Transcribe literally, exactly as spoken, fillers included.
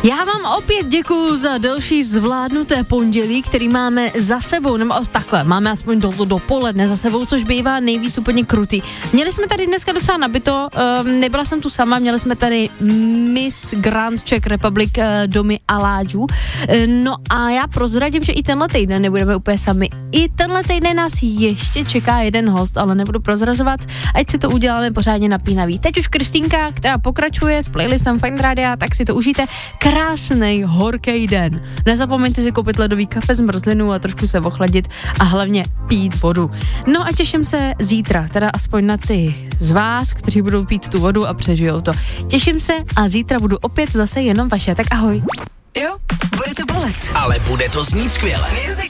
Já vám opět děkuju za další zvládnuté pondělí, který máme za sebou, nebo takhle, máme aspoň do, do dopoledne za sebou, což bývá nejvíc úplně krutý. Měli jsme tady dneska docela nabito, um, nebyla jsem tu sama, měli jsme tady Miss Grand Czech Republic uh, Domy Aláďů. Uh, no a já prozradím, že i tenhle týden nebudeme úplně sami. I tenhle týden nás ještě čeká jeden host, ale nebudu prozrazovat, ať si to uděláme pořádně napínavý. Teď už Kristýnka, která pokračuje s playlistem Fajn Rádia, tak si to užijte. Krásnej, horký den. Nezapomeňte si koupit ledový kafe, zmrzlinu a trošku se ochladit a hlavně pít vodu. No a těším se zítra, teda aspoň na ty z vás, kteří budou pít tu vodu a přežijou to. Těším se a zítra budu opět zase jenom vaše, tak ahoj. Jo, bude to bolet. Ale bude to znít skvěle.